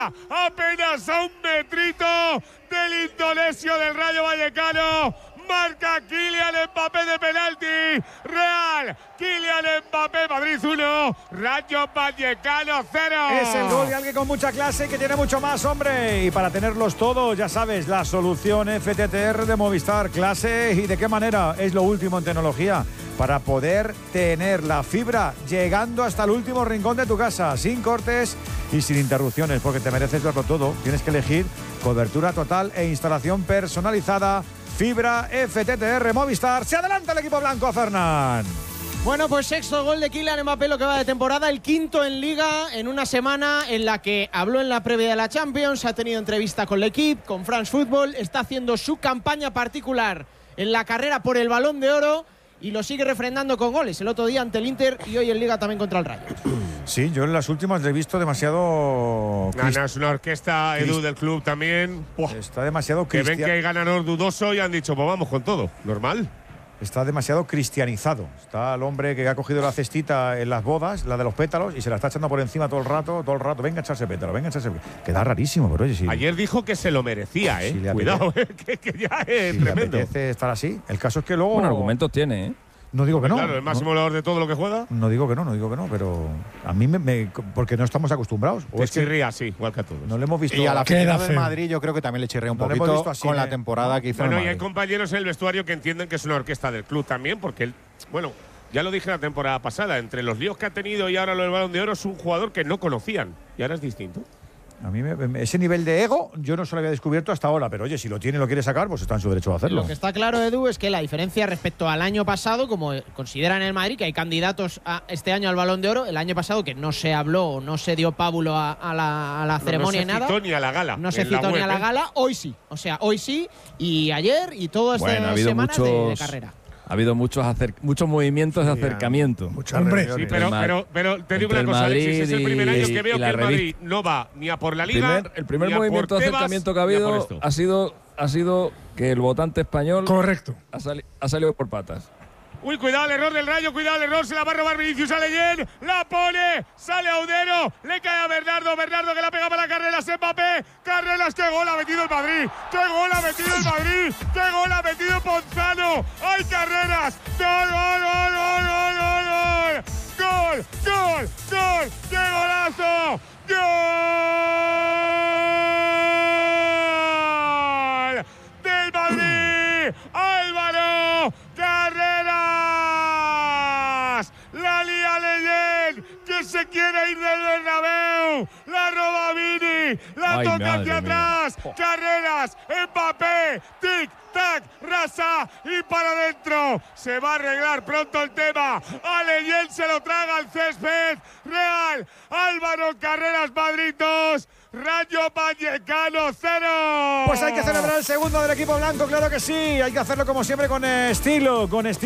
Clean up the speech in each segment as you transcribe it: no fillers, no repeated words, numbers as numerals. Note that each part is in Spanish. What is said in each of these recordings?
Apenas a un metrito del indonesio del Rayo Vallecano. Marca Kylian Mbappé de penalti. Real, Kylian Mbappé, Madrid 1, Rayo Vallecano 0. Es el gol de alguien con mucha clase y que tiene mucho más, hombre. Y para tenerlos todos, ya sabes, la solución FTTR de Movistar. Clase y de qué manera. Es lo último en tecnología para poder tener la fibra llegando hasta el último rincón de tu casa, sin cortes y sin interrupciones, porque te mereces verlo todo. Tienes que elegir cobertura total e instalación personalizada. Fibra FTTR Movistar. Se adelanta el equipo blanco, Fernán. Bueno, pues sexto gol de Kylian Mbappé lo que va de temporada, el quinto en Liga, en una semana en la que habló en la previa de la Champions, ha tenido entrevista con l'Equipe, con France Football, está haciendo su campaña particular en la carrera por el Balón de Oro y lo sigue refrendando con goles. El otro día ante el Inter y hoy en Liga también contra el Rayo. Sí, yo en las últimas le he visto demasiado… Gana, es una orquesta, Edu, del club también. Está demasiado que ven que hay ganador dudoso y han dicho, pues vamos con todo. Normal. Está demasiado cristianizado. Está el hombre que ha cogido la cestita en las bodas, la de los pétalos, y se la está echando por encima todo el rato. Venga a echarse pétalo, venga a echarse pétalo. Queda rarísimo, pero oye, sí. Ayer dijo que se lo merecía, ¿eh? Si cuidado, que ya es tremendo. Le apetece estar así. El caso es que luego… Bueno, argumentos tiene, ¿eh? No digo que no. Claro, el máximo goleador de todo lo que juega. No digo que no, pero a mí porque no estamos acostumbrados. O es que chirría así, igual que a todos. No le hemos visto. Y a la final del Madrid yo creo que también le chirría un poquito así, con la temporada que hizo. Bueno, y hay compañeros en el vestuario que entienden que es una orquesta del club también, porque él, bueno, ya lo dije la temporada pasada, entre los líos que ha tenido y ahora lo del Balón de Oro es un jugador que no conocían y ahora es distinto. A mí ese nivel de ego yo no se lo había descubierto hasta ahora, pero oye, si lo tiene y lo quiere sacar, pues está en su derecho a hacerlo. Lo que está claro, Edu, es que la diferencia respecto al año pasado, como consideran en el Madrid que hay candidatos este año al Balón de Oro, el año pasado que no se habló, no se dio pábulo a la ceremonia ni nada. No se citó ni a la gala. No se citó ni a la gala, hoy sí. O sea, hoy sí y ayer y todas estas semanas de carrera. Ha habido muchos movimientos de acercamiento. Hombre, sí, pero te digo una cosa, Alexis, es el primer año que veo que el Madrid no va ni a por la Liga. El primer movimiento de acercamiento que ha habido ha sido que el votante español ha salido por patas. Uy, cuidado el error del Rayo, cuidado el error, se la va a robar Vinicius a Leyen, la pone, sale Audero, le cae a Bernardo que la pega para Carreras, Mbappé, Carreras, qué gol ha metido el Madrid, qué gol ha metido el Madrid, qué gol ha metido Ponzano, ¡ay, Carreras! ¡Gol! ¡Qué golazo! ¡Gol! ¡Del Madrid! ¡Álvaro Carreras! ¡La lía Leyen! ¡Que se quiere ir del Bernabéu! ¡La roba Vini! ¡La toca hacia atrás! ¡Carreras! ¡Mbappé! ¡Tic! ¡Tac! ¡Rasa! ¡Y para adentro! Se va a arreglar pronto el tema. A Leyen se lo traga al césped. Real. Álvaro Carreras Madrid 2. Rayo Vallecano 0. Pues hay que celebrar el segundo del equipo blanco, claro que sí. Hay que hacerlo como siempre con estilo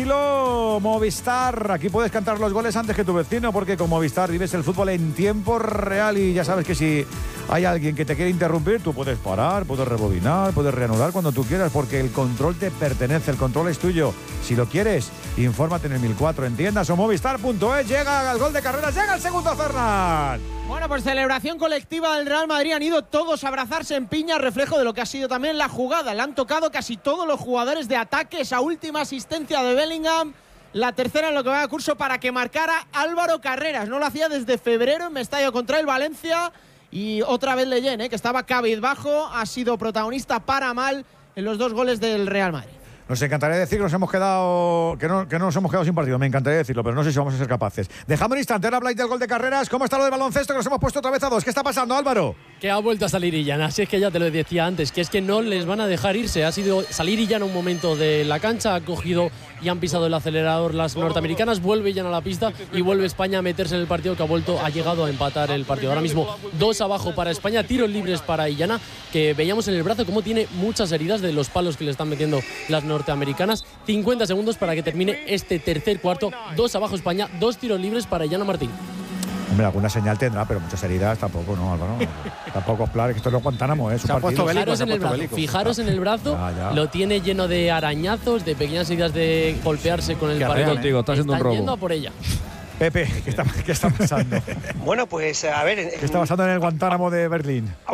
Movistar. Aquí puedes cantar los goles antes que tu vecino, porque con Movistar vives el fútbol en tiempo real y ya sabes que si hay alguien que te quiere interrumpir, tú puedes parar, puedes rebobinar, puedes reanudar cuando tú quieras, porque el control te pertenece, el control es tuyo. Si lo quieres, infórmate en el 1004 en tiendas o movistar.es. Llega el gol de Carreras, llega el segundo, Fernán. Bueno, pues celebración colectiva del Real Madrid. Han ido todos a abrazarse en piña, reflejo de lo que ha sido también la jugada. Le han tocado casi todos los jugadores de ataque. Esa última asistencia de Bellingham, la tercera en lo que va de curso para que marcara Álvaro Carreras. No lo hacía desde febrero en Mestalla contra el Valencia. Y otra vez Leyen, que estaba cabizbajo, ha sido protagonista para mal en los dos goles del Real Madrid. Nos encantaría decir que nos hemos quedado sin partido. Me encantaría decirlo, pero no sé si vamos a ser capaces. Dejamos un instante, ahora habláis del gol de Carreras. ¿Cómo está lo del baloncesto? Que nos hemos puesto otra vez a 2. ¿Qué está pasando, Álvaro? Que ha vuelto a salir Illana. Así es que ya te lo decía antes, que es que no les van a dejar irse. Ha sido salir Illana un momento de la cancha, ha cogido y han pisado el acelerador las norteamericanas. Vuelve Illana a la pista y vuelve España a meterse en el partido, que ha llegado a empatar el partido. Ahora mismo 2 abajo para España, tiros libres para Illana, que veíamos en el brazo cómo tiene muchas heridas de los palos que le están metiendo las norteamericanas. 50 segundos para que termine este tercer cuarto. 2 abajo España, 2 tiros libres para Illana Martín. Hombre, alguna señal tendrá, pero muchas heridas tampoco, ¿no, Álvaro? Tampoco es claro, que esto es lo Guantánamo, ¿eh? Se ha puesto bélico, fijaros en el brazo, ya. Lo tiene lleno de arañazos, de pequeñas heridas de golpearse con el pared. Contigo, está haciendo un robo. Yendo a por ella. Pepe, ¿qué está pasando? Bueno, pues a ver… ¿Qué está pasando en el Guantánamo de Berlín?